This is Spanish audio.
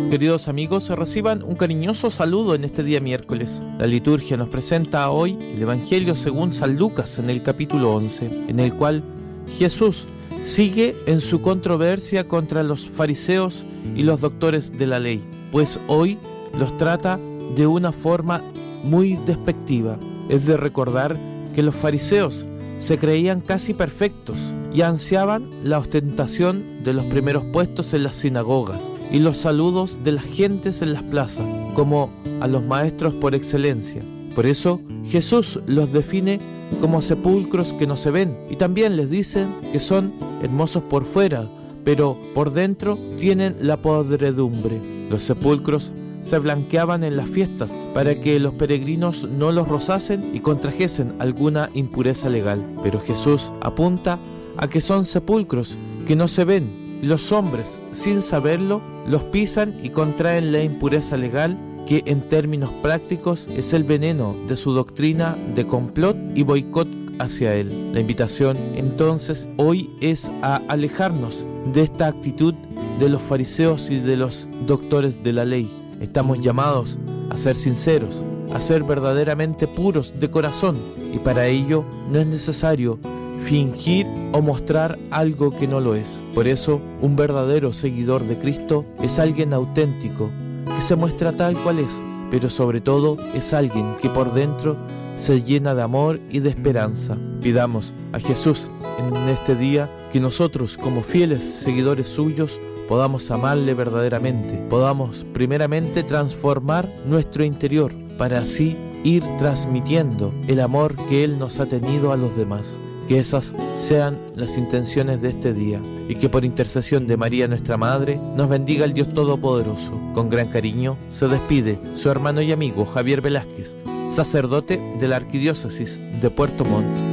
Queridos amigos, reciban un cariñoso saludo en este día miércoles. La liturgia nos presenta hoy el Evangelio según San Lucas en el capítulo 11, en el cual Jesús sigue en su controversia contra los fariseos y los doctores de la ley, pues hoy los trata de una forma muy despectiva. Es de recordar que los fariseos se creían casi perfectos y ansiaban la ostentación de los primeros puestos en las sinagogas y los saludos de las gentes en las plazas, como a los maestros por excelencia. Por eso Jesús los define como sepulcros que no se ven, y también les dicen que son hermosos por fuera, pero por dentro tienen la podredumbre. Los sepulcros se blanqueaban en las fiestas para que los peregrinos no los rozasen y contrajesen alguna impureza legal. Pero Jesús apunta a que son sepulcros que no se ven, y los hombres, sin saberlo, los pisan y contraen la impureza legal, que en términos prácticos es el veneno de su doctrina de complot y boicot hacia él. La invitación entonces hoy es a alejarnos de esta actitud de los fariseos y de los doctores de la ley. Estamos llamados a ser sinceros, a ser verdaderamente puros de corazón, y para ello no es necesario fingir o mostrar algo que no lo es. Por eso, un verdadero seguidor de Cristo es alguien auténtico, que se muestra tal cual es, pero sobre todo es alguien que por dentro se llena de amor y de esperanza. Pidamos a Jesús en este día que nosotros, como fieles seguidores suyos, podamos amarle verdaderamente, podamos primeramente transformar nuestro interior para así ir transmitiendo el amor que Él nos ha tenido a los demás. Que esas sean las intenciones de este día, y que por intercesión de María nuestra Madre nos bendiga el Dios Todopoderoso. Con gran cariño se despide su hermano y amigo Javier Velázquez, sacerdote de la Arquidiócesis de Puerto Montt.